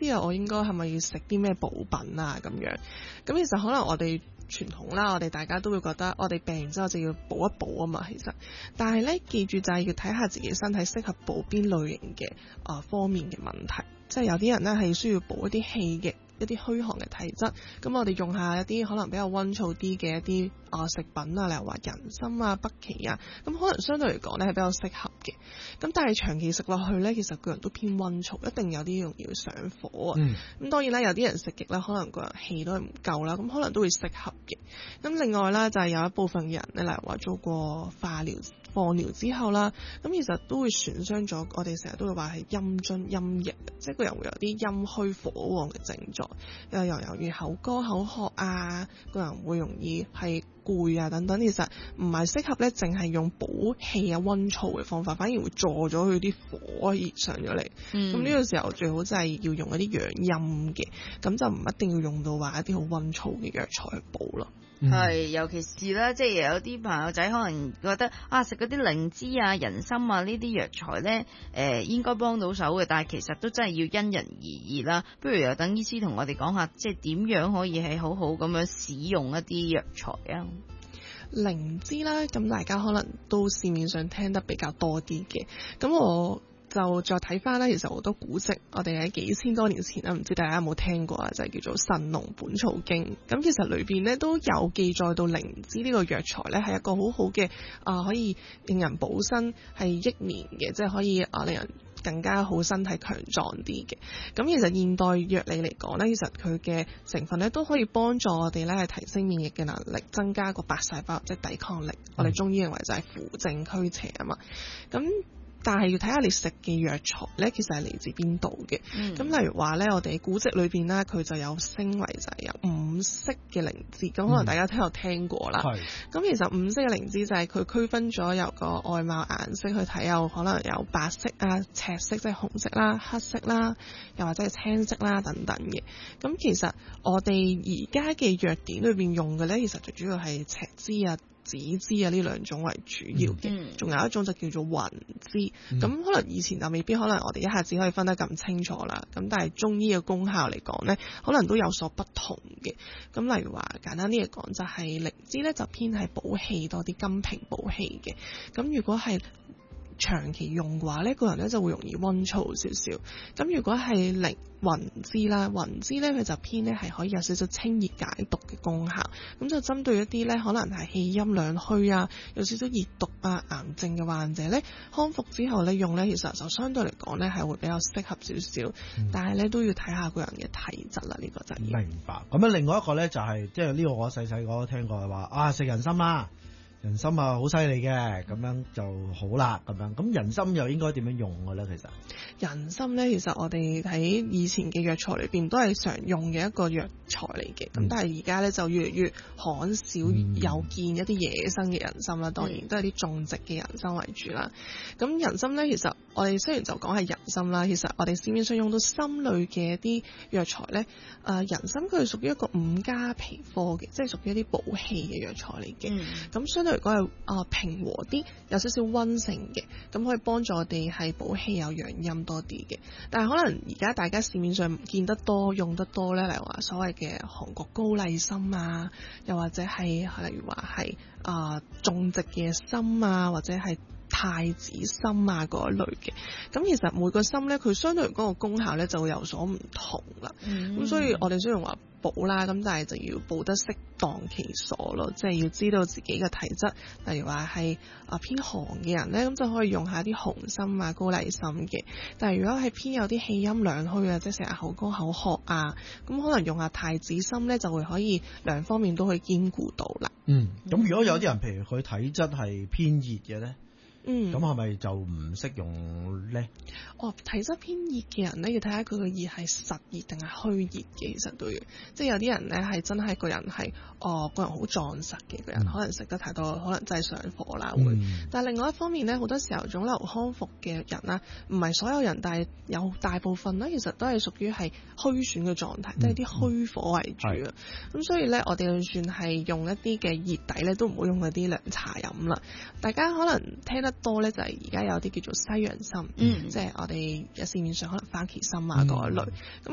啊，我應該係咪要食啲咩補品啊咁樣？咁其實可能我哋傳統啦，我哋大家都會覺得我哋病完之後就要補一補啊嘛，其實，但係咧記住就係要睇下自己身體適合補邊類型嘅方面嘅問題，即係有啲人咧係需要補一啲氣嘅。一啲虛寒嘅體質，咁我哋用下一啲可能比較溫燥啲嘅一啲食品啊，例如話人參啊、北芪啊，咁可能相對嚟講咧係比較適合嘅。咁但係長期食落去咧，其實個人都偏溫燥，一定有啲容易會上火啊。咁當然啦，有啲人食極咧，可能個人氣都係唔夠啦，咁可能都會適合嘅。咁另外啦，就係有一部分嘅人咧，例如話做過化療、放療之後啦，咁其實都會損傷咗。我哋成日都會話係陰津陰液，即係個人會有啲陰虛火旺嘅症狀，又容易口乾口渴啊，個人會容易係攰啊等等。其實唔係適合咧，淨係用補氣啊溫燥嘅方法，反而會助咗佢啲火熱上咗嚟。咁呢個時候最好就係要用一啲養陰嘅，咁就唔一定要用到話一啲好溫燥嘅藥材去補咯。 係，尤其是咧，即係有啲朋友仔可能覺得食嗰啲靈芝啊、人參啊呢啲藥材咧，應該幫到手嘅，但係其實都真係要因人而異啦。不如又等醫師同我哋講下，即係點樣可以係好好咁樣使用一啲藥材啊？靈芝啦，咁大家可能都市面上聽得比較多啲嘅，咁我就再睇翻啦，其實好多古籍，我哋喺幾千多年前啦，唔知大家有冇聽過啊？就係叫做《神農本草經》。咁其實裏邊咧都有記載到靈芝呢個藥材咧係一個好好嘅可以令人補身，係益年嘅，即係可以令人更加好身體強壯啲嘅。咁其實現代藥理嚟講咧，其實佢嘅成分咧都可以幫助我哋咧係提升免疫嘅能力，增加個白細胞即係抵抗力。我哋中醫認為就係扶正驅邪啊嘛。咁但係要睇下你食嘅藥材咧，其實係嚟自邊度嘅。咁例如話咧，我哋古籍裏邊咧，佢就有稱為就係有五色嘅靈芝。咁可能大家都有聽過啦。咁其實五色嘅靈芝就係佢區分咗由個外貌顏色去睇，有可能有白色啊、赤色即係紅色啦、黑色啦，又或者係青色啦等等嘅。咁其實我哋而家嘅藥典裏邊用嘅咧，其實最主要係赤芝啊、紫芝啊呢兩種為主要嘅，仲有一種就叫做雲芝。咁可能以前就未必可能我哋一下子可以分得咁清楚啦。咁但係中醫嘅功效嚟講呢，可能都有所不同嘅。咁例如話簡單啲嚟講，就係靈芝呢，就偏係補氣多啲，金平補氣嘅。咁如果係長期用嘅話呢，個人呢就會容易溫燥少少。咁如果係雲芝啦，雲芝呢，佢就偏呢係可以有少少清熱解毒嘅功效。咁就針對一啲呢可能係氣陰兩虛啊，有少少熱毒啊、癌症嘅患者呢，康復之後呢用呢，其實就相對嚟講呢係會比較適合少少。但係呢都要睇下個人嘅體質啦，呢個就係。 明白。咁樣另外一個呢，就係即係呢個我細細個都聽過話食人參啦。人參啊，好犀利嘅，咁樣就好啦，咁樣。咁人參又應該點樣用嘅咧？其實人參咧，其實我哋喺以前嘅藥材裏邊都係常用嘅一個藥材嚟嘅。咁但係而家咧就越嚟越罕少有見一啲野生嘅人參啦。當然都係啲種植嘅人參為主啦。咁人參咧，其實我哋雖然就講係人參啦，其實我哋市面上用到參類嘅一啲藥材咧，人參佢係屬於一個五加皮科嘅，即係屬於一啲補氣嘅藥材嚟嘅。咁相對嚟講係平和啲，有少少溫性嘅，咁可以幫助我哋係補氣有養陰多啲嘅。但係可能而家大家市面上見得多、用得多咧，例如話所謂嘅韓國高麗參啊，又或者係例如話係種植嘅參啊，或者係太子參啊嗰一類嘅。咁其實每個參咧，佢相對嚟講個功效咧就會有所唔同啦。咁所以我哋雖然話補啦，咁但係就要補得適當其所咯，即係要知道自己嘅體質。例如話係偏寒嘅人咧，咁就可以用下啲紅參啊、高麗參嘅。但係如果係偏有啲氣陰兩虛啊，即係成日口乾口渴啊，咁可能用下太子參咧，就會可以兩方面都可以兼顧到啦。 咁如果有啲人譬如佢體質係偏熱嘅咧？咁係咪就唔適用咧？ 體質偏熱嘅人咧，要睇下佢個熱係實熱定係虛熱嘅，其實都要。即係有啲人咧係真係個人係個人好壯實嘅，個人可能食得太多，可能真係上火啦會。但係另外一方面咧，好多時候腫瘤康復嘅人啦，唔係所有人，但係有大部分咧，其實都係屬於係虛損嘅狀態，都係啲虛火為主啊。咁所以咧，我哋就算係用一啲嘅熱底咧，都唔好用嗰啲涼茶飲啦。大家可能聽得多咧，就係而家有啲叫做西洋參，即係我哋市面上可能番茄參啊嗰一類。咁